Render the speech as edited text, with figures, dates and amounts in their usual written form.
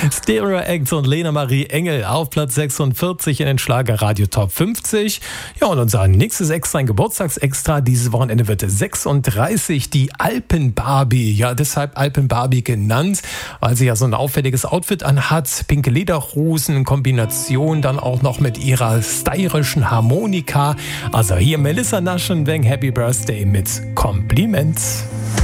Stereo Act und Lena Marie Engel auf Platz 46 in den Schlagerradio Top 50. Ja, und unser nächstes Extra, ein Geburtstagsextra, dieses Wochenende wird 36, die Alpen-Barbie. Ja, deshalb Alpen-Barbie genannt, weil sie ja so ein auffälliges Outfit anhat. Pinke Lederhosen in Kombination dann auch noch mit ihrer stylischen Harmonika. Also hier Melissa Naschenweng, Happy Birthday mit Kompliment.